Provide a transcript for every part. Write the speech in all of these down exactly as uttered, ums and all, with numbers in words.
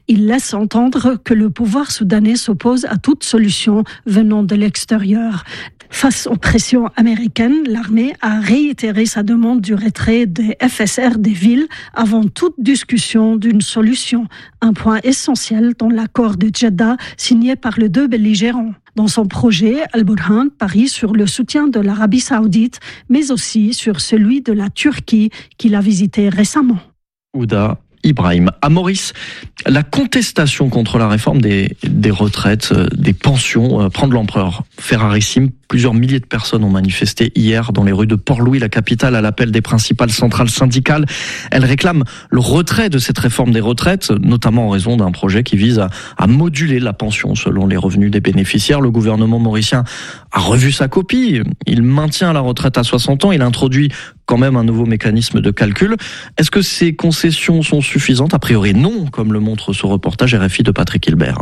Il laisse entendre que le pouvoir soudanais s'oppose à toute solution venant de l'extérieur. Face aux pressions américaines, l'armée a réitéré sa demande du retrait des F S R des villes avant toute discussion d'une solution, un point essentiel dans l'accord de Jeddah signé par les deux belligérants. Dans son projet, Al-Burhan parie sur le soutien de l'Arabie saoudite, mais aussi sur celui de la Turquie qu'il a visité récemment. Ouda Ibrahim. À Maurice, la contestation contre la réforme des, des retraites, des pensions, euh, prend de l'ampleur. Ferrarissime, plusieurs milliers de personnes ont manifesté hier dans les rues de Port-Louis, la capitale, à l'appel des principales centrales syndicales. Elles réclament le retrait de cette réforme des retraites, notamment en raison d'un projet qui vise à, à moduler la pension selon les revenus des bénéficiaires. Le gouvernement mauricien a revu sa copie. Il maintient la retraite à soixante ans. Il introduit quand même un nouveau mécanisme de calcul. Est-ce que ces concessions sont suffisantes ? A priori non, comme le montre ce reportage R F I de Patrick Hilbert.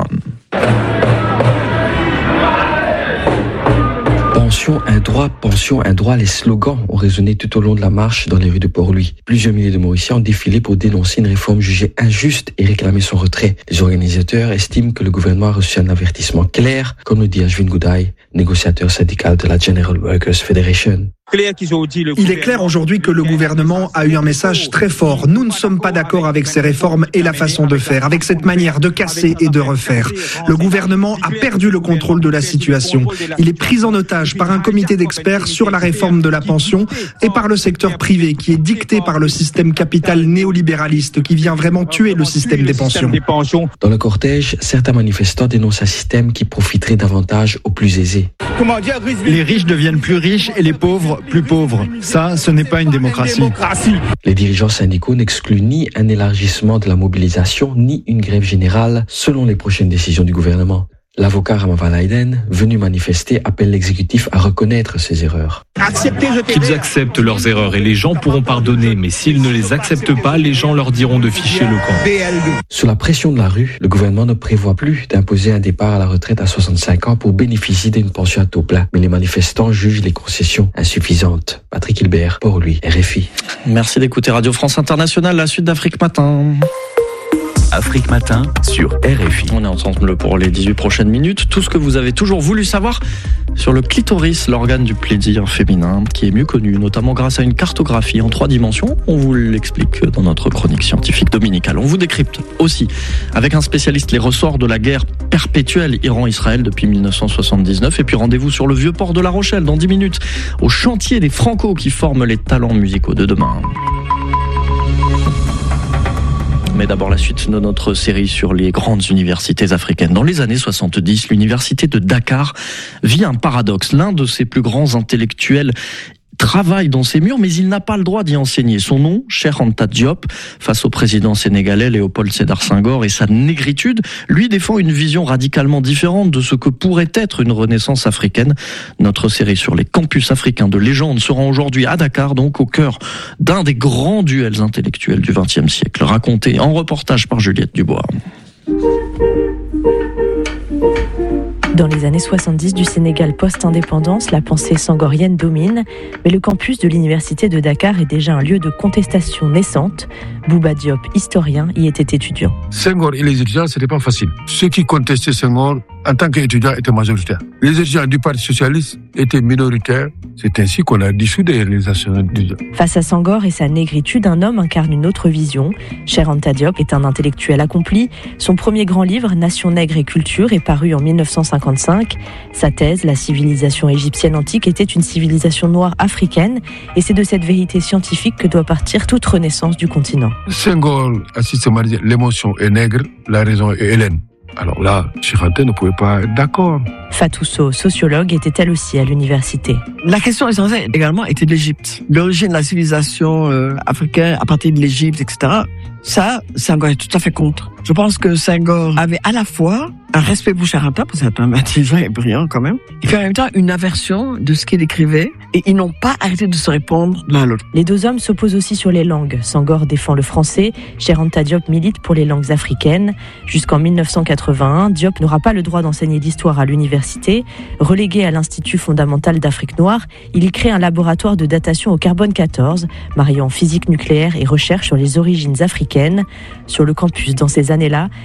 Pension, un droit, pension, un droit, les slogans ont résonné tout au long de la marche dans les rues de Port-Louis. Plusieurs milliers de Mauriciens ont défilé pour dénoncer une réforme jugée injuste et réclamer son retrait. Les organisateurs estiment que le gouvernement a reçu un avertissement clair, comme le dit Ashwin Gudai, négociateur syndical de la General Workers Federation. Il est clair aujourd'hui que le gouvernement a eu un message très fort. Nous ne sommes pas d'accord avec ces réformes et la façon de faire, avec cette manière de casser et de refaire. Le gouvernement a perdu le contrôle de la situation. Il est pris en otage par un comité d'experts sur la réforme de la pension et par le secteur privé qui est dicté par le système capital néolibéraliste qui vient vraiment tuer le système des pensions. Dans le cortège, certains manifestants dénoncent un système qui profiterait davantage aux plus aisés. Les riches deviennent plus riches et les pauvres plus pauvres. Ça, ce n'est pas une démocratie. Les dirigeants syndicaux n'excluent ni un élargissement de la mobilisation, ni une grève générale, selon les prochaines décisions du gouvernement. L'avocat Ramavan Leiden, venu manifester, appelle l'exécutif à reconnaître ses erreurs. Qu'ils acceptent leurs erreurs et les gens pourront pardonner, mais s'ils ne les acceptent pas, les gens leur diront de ficher le camp. Sous la pression de la rue, le gouvernement ne prévoit plus d'imposer un départ à la retraite à soixante-cinq ans pour bénéficier d'une pension à taux plein. Mais les manifestants jugent les concessions insuffisantes. Patrick Hilbert, Port-Louis, R F I. Merci d'écouter Radio France Internationale, la suite d'Afrique Matin. Afrique Matin sur R F I. On est ensemble pour les dix-huit prochaines minutes. Tout ce que vous avez toujours voulu savoir sur le clitoris, l'organe du plaisir féminin, qui est mieux connu, notamment grâce à une cartographie en trois dimensions. On vous l'explique dans notre chronique scientifique dominicale. On vous décrypte aussi, avec un spécialiste, les ressorts de la guerre perpétuelle Iran-Israël depuis mille neuf cent soixante-dix-neuf. Et puis rendez-vous sur le vieux port de La Rochelle dans dix minutes, au chantier des Franco qui forment les talents musicaux de demain. Mais d'abord la suite de notre série sur les grandes universités africaines. Dans les années soixante-dix, l'université de Dakar vit un paradoxe. L'un de ses plus grands intellectuels travaille dans ses murs, mais il n'a pas le droit d'y enseigner. Son nom, Cheikh Anta Diop, face au président sénégalais Léopold Sédar Senghor et sa négritude, lui défend une vision radicalement différente de ce que pourrait être une renaissance africaine. Notre série sur les campus africains de légende se rend aujourd'hui à Dakar, donc au cœur d'un des grands duels intellectuels du vingtième siècle, raconté en reportage par Juliette Dubois. Dans les années soixante-dix du Sénégal post-indépendance, la pensée sangorienne domine, mais le campus de l'université de Dakar est déjà un lieu de contestation naissante. Bouba Diop, historien, y était étudiant. Senghor et les étudiants, c'était pas facile. Ceux qui contestaient Senghor, en tant qu'étudiants, étaient majoritaires. Les étudiants du Parti socialiste étaient minoritaires. C'est ainsi qu'on a dissous des réalisations d'étudiants. Face à Senghor et sa négritude, un homme incarne une autre vision. Cheikh Anta Diop est un intellectuel accompli. Son premier grand livre, Nation nègre et culture, est paru en mille neuf cent cinquante-cinq. Sa thèse, la civilisation égyptienne antique, était une civilisation noire africaine. Et c'est de cette vérité scientifique que doit partir toute renaissance du continent. Senghor a systématisé l'émotion est nègre, la raison est hellène. Alors là, Cheikh Anta ne pouvait pas être d'accord. Fatou Sow, sociologue, était elle aussi à l'université. La question essentielle également était de l'Égypte. L'origine de la civilisation euh, africaine à partir de l'Égypte, et cetera. Ça, Senghor est tout à fait contre. Je pense que Senghor avait à la fois un respect pour Cheikh Anta, parce que c'est un intelligent et brillant quand même, et puis en même temps une aversion de ce qu'il écrivait, et ils n'ont pas arrêté de se répondre l'un à l'autre. Les deux hommes s'opposent aussi sur les langues. Senghor défend le français, Cheikh Anta Diop milite pour les langues africaines. Jusqu'en mille neuf cent quatre-vingt-un, Diop n'aura pas le droit d'enseigner l'histoire à l'université. Relégué à l'Institut fondamental d'Afrique noire, il y crée un laboratoire de datation au carbone quatorze, mariant physique nucléaire et recherche sur les origines africaines. Sur le campus, dans ces années-là,